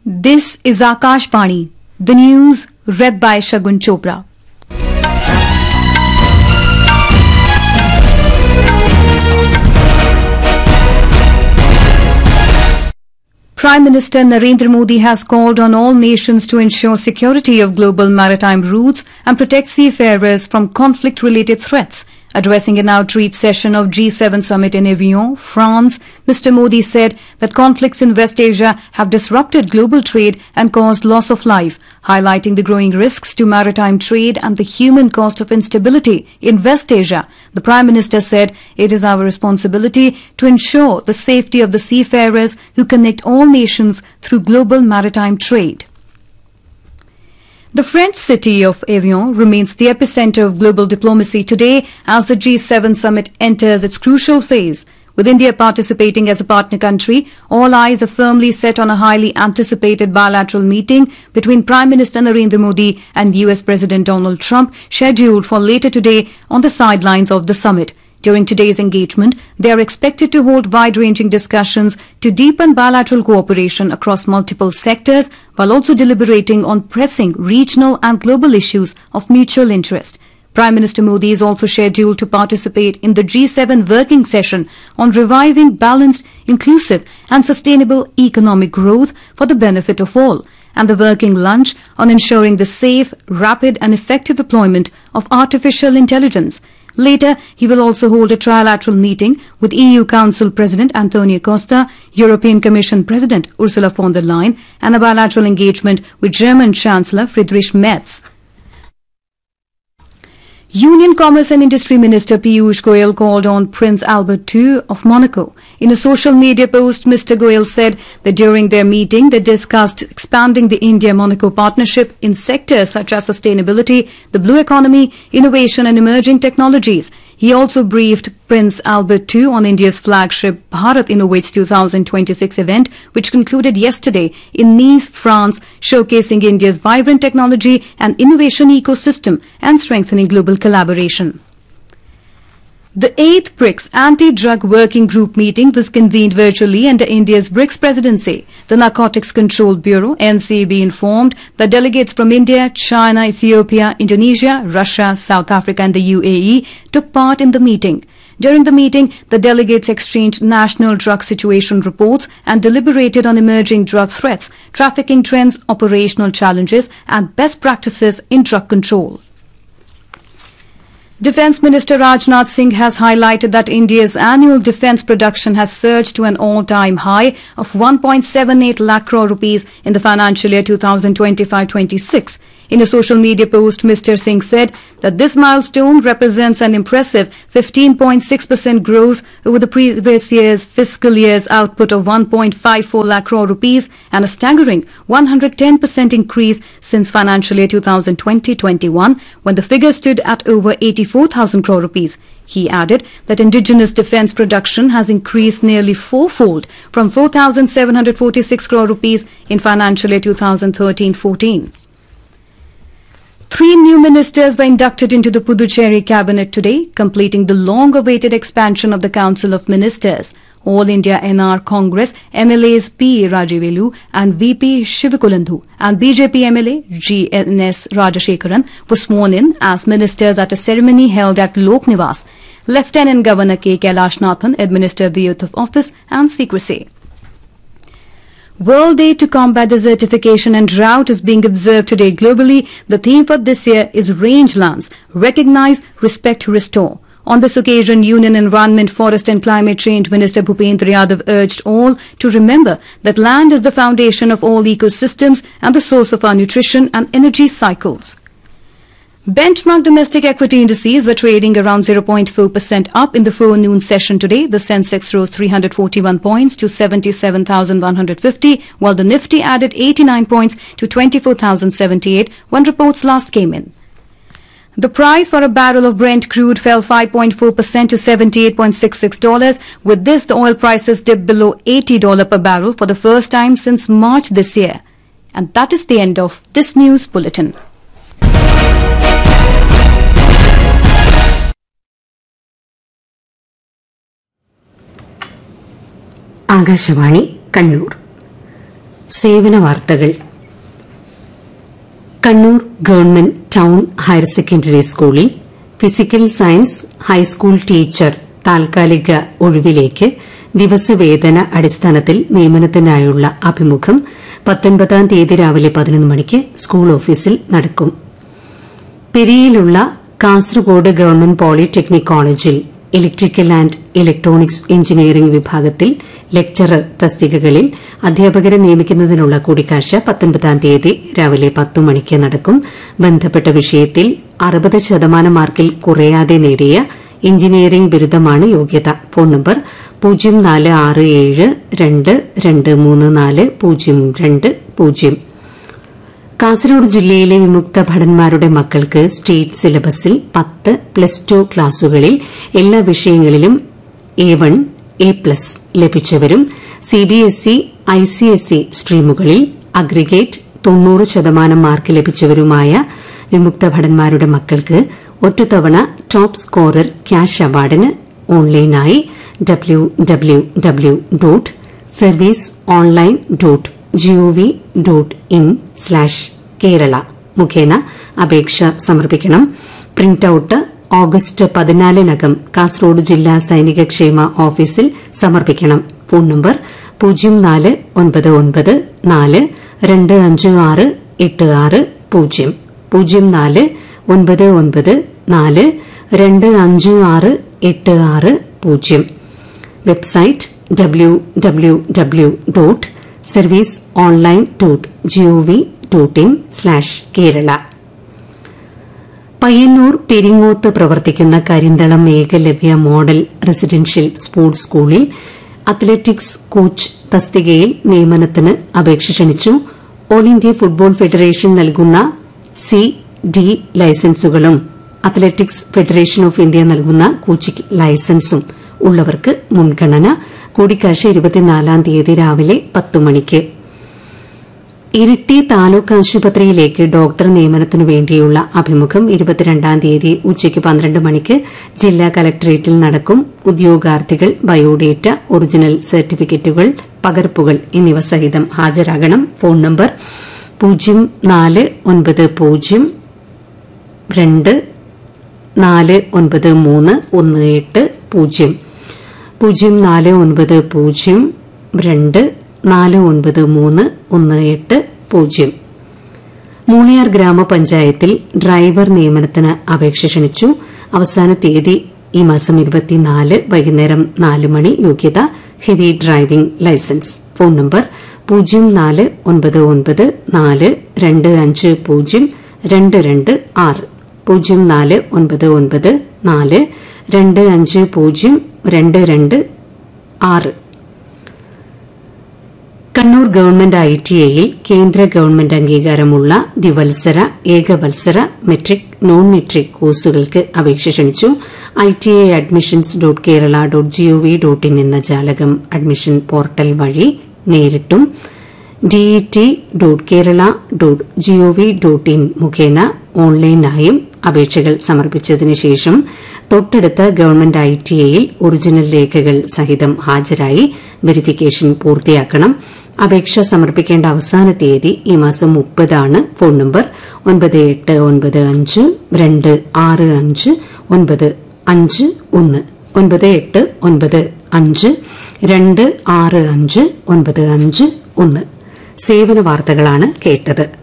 This is Akashvani, the news read by Shagun Chopra. Prime Minister Narendra Modi has called on all nations to ensure security of global maritime routes and protect seafarers from conflict-related threats. Addressing an outreach session of G7 summit in Evian, France, Mr. Modi said that conflicts in West Asia have disrupted global trade and caused loss of life, highlighting the growing risks to maritime trade and the human cost of instability in West Asia. The Prime Minister said it is our responsibility to ensure the safety of the seafarers who connect all nations through global maritime trade. The French city of Evian remains the epicenter of global diplomacy today as the G7 summit enters its crucial phase. With India participating as a partner country, all eyes are firmly set on a highly anticipated bilateral meeting between Prime Minister Narendra Modi and US President Donald Trump, scheduled for later today on the sidelines of the summit. During today's engagement, they are expected to hold wide-ranging discussions to deepen bilateral cooperation across multiple sectors while also deliberating on pressing regional and global issues of mutual interest. Prime Minister Modi is also scheduled to participate in the G7 working session on reviving balanced, inclusive and sustainable economic growth for the benefit of all, and the working lunch on ensuring the safe, rapid and effective deployment of artificial intelligence. Later, he will also hold a trilateral meeting with EU Council President Antonio Costa, European Commission President Ursula von der Leyen, and a bilateral engagement with German Chancellor Friedrich Merz. Union Commerce and Industry Minister Piyush Goyal called on Prince Albert II of Monaco. In a social media post, Mr. Goyal said that during their meeting they discussed expanding the India-Monaco partnership in sectors such as sustainability, the blue economy, innovation and emerging technologies. He also briefed Prince Albert II on India's flagship Bharat Innovates 2026 event, which concluded yesterday in Nice, France, showcasing India's vibrant technology and innovation ecosystem and strengthening global collaboration. The 8th BRICS Anti-Drug Working Group meeting was convened virtually under India's BRICS presidency. The Narcotics Control Bureau, NCB, informed that delegates from India, China, Ethiopia, Indonesia, Russia, South Africa and the UAE took part in the meeting. During the meeting, the delegates exchanged national drug situation reports and deliberated on emerging drug threats, trafficking trends, operational challenges and best practices in drug control. Defence Minister Rajnath Singh has highlighted that India's annual defence production has surged to an all-time high of 1.78 lakh crore rupees in the financial year 2025-26. In a social media post, Mr. Singh said that this milestone represents an impressive 15.6% growth over the previous year's fiscal year's output of 1.54 lakh crore rupees and a staggering 110% increase since financial year 2020-21 when the figure stood at over 84,000 crore rupees. He added that indigenous defence production has increased nearly fourfold from 4,746 crore rupees in financial year 2013-14. 3 new ministers were inducted into the Puducherry cabinet today, completing the long-awaited expansion of the Council of Ministers. All India NR Congress MLAs P. Rajivelu and VP Shivikulandhu and BJP MLA GNS Rajashekaran were sworn in as ministers at a ceremony held at Lok Niwas. Lieutenant Governor K. Kailash Nathan administered the oath of office and secrecy. World Day to Combat Desertification and Drought is being observed today globally. The theme for this year is Rangelands, Recognize, Respect, Restore. On this occasion, Union Environment, Forest and Climate Change Minister Bhupendra Yadav urged all to remember that land is the foundation of all ecosystems and the source of our nutrition and energy cycles. Benchmark domestic equity indices were trading around 0.4% up in the forenoon session today. The Sensex rose 341 points to 77,150, while the Nifty added 89 points to 24,078 when reports last came in. The price for a barrel of Brent crude fell 5.4% to $78.66. With this, the oil prices dipped below $80 per barrel for the first time since March this year. And that is the end of this news bulletin. Akashvani Kannur സേവന വാർത്തകൾ. Kannur government town higher secondary സ്കൂളിൽ physical science high school teacher താൽക്കാലിക ഒഴിവിലേക്ക് ദിവസവേതന അടിസ്ഥാനത്തിൽ നിയമനത്തിനായുള്ള അഭിമുഖം 19-ാം തീയതി രാവിലെ 11 മണിക്ക് school ഓഫീസിൽ നടക്കും. പെരിയയിലുള്ള കാസർഗോഡ് ഗവൺമെന്റ് പോളിടെക്നിക് കോളേജിൽ ഇലക്ട്രിക്കൽ ആൻഡ് ഇലക്ട്രോണിക്സ് എഞ്ചിനീയറിംഗ് വിഭാഗത്തിൽ ലെക്ചറർ തസ്തികകളിൽ അധ്യാപകരെ നിയമിക്കുന്നതിനുള്ള കൂടിക്കാഴ്ച 19-ാം തീയതി രാവിലെ 10 മണിക്ക് നടക്കും. ബന്ധപ്പെട്ട വിഷയത്തിൽ 60% മാർക്കിൽ കുറയാതെ നേടിയ എഞ്ചിനീയറിംഗ് ബിരുദമാണ് യോഗ്യത. Phone number 0467223402. കാസർഗോഡ് ജില്ലയിലെ വിമുക്ത ഭടന്മാരുടെ മക്കൾക്ക് സ്റ്റേറ്റ് സിലബസിൽ 10+2 ക്ലാസുകളിൽ എല്ലാ വിഷയങ്ങളിലും A1, A+ ലഭിച്ചവരും CBSE, ICSE സ്ട്രീമുകളിൽ aggregate 90% mark ലഭിച്ചവരുമായ വിമുക്ത ഭടന്മാരുടെ മക്കൾക്ക് ഒറ്റത്തവണ ടോപ്പ് സ്കോറർ ക്യാഷ് അവാർഡിന് ഓൺലൈനായി www.serviceonline.gov.in/kerala മുഖേന അപേക്ഷ സമർപ്പിക്കണം. പ്രിന്റ് ഔട്ട് ഓഗസ്റ്റ് 14-നകം കാസർഗോഡ് ജില്ലാ സൈനിക ക്ഷേമ ഓഫീസിൽ സമർപ്പിക്കണം. Phone number 0499425686 0499425686. Website www.serviceonline.gov.in/kerala. Payyanur Peringoth പ്രവർത്തിക്കുന്ന Karinthalam Eklavya model residential sports സ്കൂളിൽ അത്ലറ്റിക്സ് കോച്ച് തസ്തികയിൽ നിയമനത്തിന് അപേക്ഷ ക്ഷണിച്ചു. ഓൾ ഇന്ത്യ ഫുട്ബോൾ ഫെഡറേഷൻ നൽകുന്ന C-D ലൈസൻസുകളും athletics federation of India നൽകുന്ന കോച്ചിംഗ് ലൈസൻസും ഉള്ളവർക്ക് മുൻഗണന. കൂടിക്കാഴ്ച 24-ാം തീയതി രാവിലെ 10 മണിക്ക്. ഇരിട്ടി താലൂക്ക് ആശുപത്രിയിലേക്ക് ഡോക്ടർ നിയമനത്തിനു വേണ്ടിയുള്ള അഭിമുഖം 22-ാം തീയതി ഉച്ചയ്ക്ക് 12 മണിക്ക് ജില്ലാ കലക്ടറേറ്റിൽ നടക്കും. ഉദ്യോഗാർത്ഥികൾ ബയോഡേറ്റ, ഒറിജിനൽ സർട്ടിഫിക്കറ്റുകൾ, പകർപ്പുകൾ എന്നിവ സഹിതം ഹാജരാകണം. Phone number 0490249318 0490249318. മൂളിയാർ ഗ്രാമപഞ്ചായത്തിൽ ഡ്രൈവർ നിയമനത്തിന് അപേക്ഷ ക്ഷണിച്ചു. അവസാന തീയതി ഈ മാസം 24 വൈകുന്നേരം 4 മണി. യോഗ്യത heavy driving licence. Phone number 049942502226 049942502226. Kannur government ITIയിൽ കേന്ദ്ര ഗവൺമെന്റ് അംഗീകാരമുള്ള ദ്വിവത്സര, ഏകവത്സര, മെട്രിക്, നോൺ മെട്രിക് കോഴ്സുകൾക്ക് അപേക്ഷ ക്ഷണിച്ചു. ITI admissions.kerala.gov.in എന്ന ജാലകം അഡ്മിഷൻ പോർട്ടൽ വഴി നേരിട്ടും det.kerala.gov.in മുഖേന ഓൺലൈനായും അപേക്ഷകൾ സമർപ്പിച്ചതിനു ശേഷം തൊട്ടടുത്ത ഗവൺമെന്റ് ITIയിൽ ഒറിജിനൽ രേഖകൾ സഹിതം ഹാജരായി വെരിഫിക്കേഷൻ പൂർത്തിയാക്കണം. അപേക്ഷ സമർപ്പിക്കേണ്ട അവസാന തീയതി ഈ മാസം 30 ആണ്. Phone number 9895265951 9895265951. സേവന വാർത്തകളാണ് കേട്ടത്.